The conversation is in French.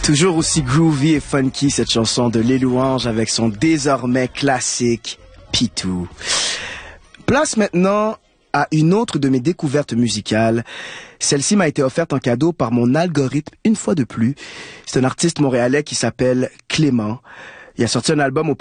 Toujours aussi groovy et funky, cette chanson de Les Louanges avec son désormais classique Pitou. Place maintenant à une autre de mes découvertes musicales. Celle-ci m'a été offerte en cadeau par mon algorithme une fois de plus. C'est un artiste montréalais qui s'appelle Clément. Il a sorti un album au